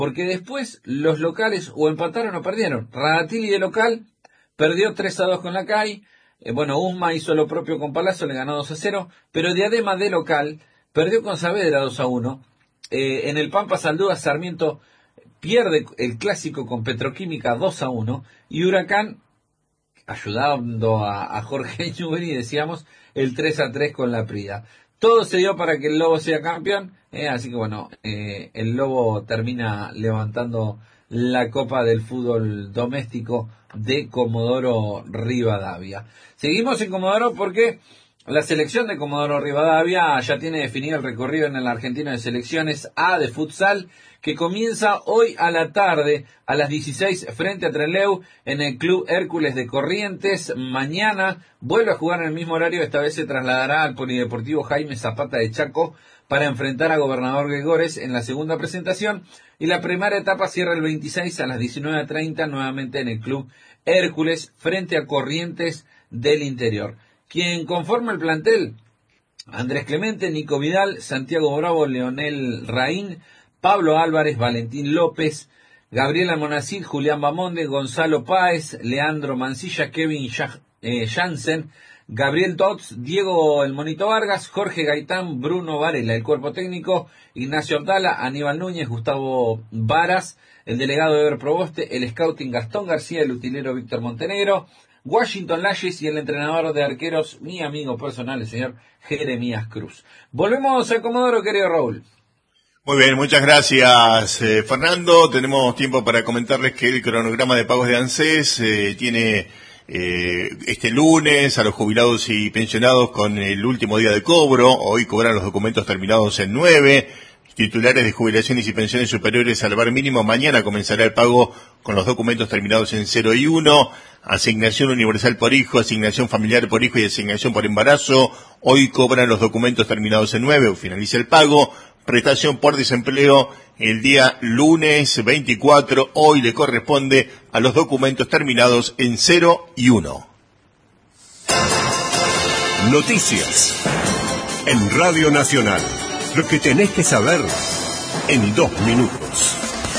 porque después los locales o empataron o perdieron. Radatili de local perdió 3-2 con la CAI. Usma hizo lo propio con Palazzo, le ganó 2-0, pero Diadema de local perdió con Saavedra 2-1. En el Pampa Saldúa, Sarmiento pierde el clásico con Petroquímica 2-1, y Huracán, ayudando a Jorge Newbery, decíamos, el 3-3 con la Prida. Todo se dio para que el Lobo sea campeón, así que el Lobo termina levantando la Copa del Fútbol Doméstico de Comodoro Rivadavia. Seguimos en Comodoro porque la selección de Comodoro Rivadavia ya tiene definido el recorrido en el Argentino de Selecciones A de futsal, que comienza hoy a la tarde a las 16 frente a Trelew en el Club Hércules de Corrientes. Mañana vuelve a jugar en el mismo horario, esta vez se trasladará al Polideportivo Jaime Zapata de Chaco para enfrentar a Gobernador Gregores en la segunda presentación, y la primera etapa cierra el 26 a las 19:30 nuevamente en el Club Hércules frente a Corrientes del Interior. Quien conforma el plantel: Andrés Clemente, Nico Vidal, Santiago Bravo, Leonel Raín, Pablo Álvarez, Valentín López, Gabriela Monacid, Julián Bamonde, Gonzalo Páez, Leandro Mancilla, Kevin Jansen, Gabriel Tots, Diego El Monito Vargas, Jorge Gaitán, Bruno Varela. El cuerpo técnico: Ignacio Abdala, Aníbal Núñez, Gustavo Varas, el delegado Eber Proboste, el scouting Gastón García, el utilero Víctor Montenegro, Washington Layes y el entrenador de arqueros, mi amigo personal, el señor Jeremías Cruz. Volvemos a Comodoro, querido Raúl. Muy bien, muchas gracias, Fernando. Tenemos tiempo para comentarles que el cronograma de pagos de ANSES tiene este lunes a los jubilados y pensionados con el último día de cobro. Hoy cobran los documentos terminados en 9. Titulares de jubilaciones y pensiones superiores al bar mínimo, mañana comenzará el pago con los documentos terminados en 0 y 1. Asignación universal por hijo, asignación familiar por hijo y asignación por embarazo. Hoy cobran los documentos terminados en 9 o finaliza el pago. Prestación por desempleo el día lunes 24. Hoy le corresponde a los documentos terminados en 0 y 1. Noticias en Radio Nacional. Lo que tenés que saber en 2 minutos.